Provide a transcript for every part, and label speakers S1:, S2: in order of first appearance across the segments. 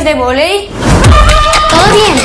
S1: partidas de vóley?
S2: ¿Todo bien?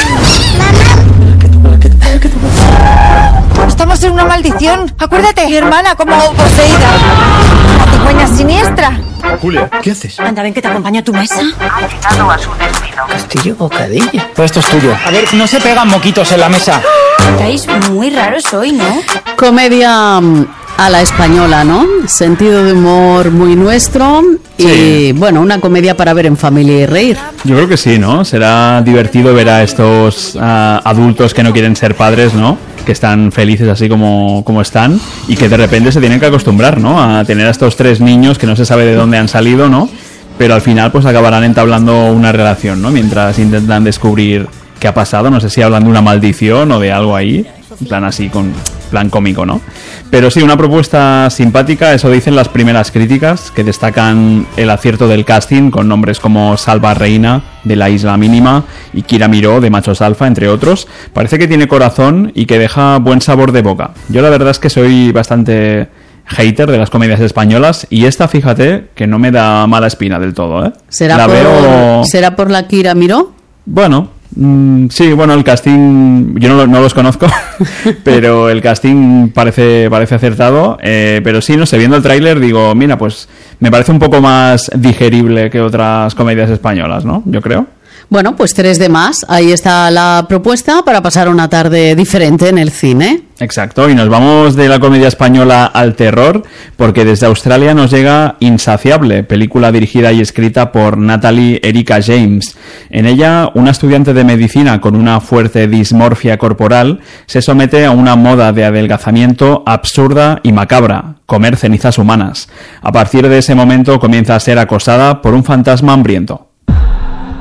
S3: Estamos en una maldición. Acuérdate, mi hermana como poseída. La cigüeña siniestra.
S4: Julia, ¿qué haces?
S1: Anda, ven que te acompaño a tu mesa.
S5: Ha llegado a su destino.
S4: Castillo Bocadilla. Todo esto es tuyo. A ver, no se pegan moquitos en la mesa.
S1: Estáis muy raros hoy, ¿no?
S6: Comedia a la española, ¿no? Sentido de humor muy nuestro y,
S7: Sí.
S6: bueno, una comedia para ver en familia y reír.
S7: Yo creo que sí, ¿no? Será divertido ver a estos adultos que no quieren ser padres, ¿no? Que están felices así como están y que de repente se tienen que acostumbrar, ¿no? A tener a estos 3 niños que no se sabe de dónde han salido, ¿no? Pero al final pues acabarán entablando una relación, ¿no? Mientras intentan descubrir qué ha pasado. No sé si hablan de una maldición o de algo ahí, en plan así, con plan cómico, ¿no? Pero sí, una propuesta simpática, eso dicen las primeras críticas, que destacan el acierto del casting con nombres como Salva Reina de La Isla Mínima y Kira Miró de Machos Alfa, entre otros. Parece que tiene corazón y que deja buen sabor de boca. Yo la verdad es que soy bastante hater de las comedias españolas y esta, fíjate, que no me da mala espina del todo, ¿eh?
S6: ¿Será por la Kira Miró?
S7: Bueno, sí, bueno, el casting yo no los conozco, pero el casting parece acertado, pero sí, no sé, viendo el tráiler digo, mira, pues me parece un poco más digerible que otras comedias españolas, ¿no? Yo creo.
S6: Bueno, pues 3 de más. Ahí está la propuesta para pasar una tarde diferente en el cine.
S7: Exacto, y nos vamos de la comedia española al terror, porque desde Australia nos llega Insaciable, película dirigida y escrita por Natalie Erika James. En ella, una estudiante de medicina con una fuerte dismorfia corporal se somete a una moda de adelgazamiento absurda y macabra, comer cenizas humanas. A partir de ese momento comienza a ser acosada por un fantasma hambriento.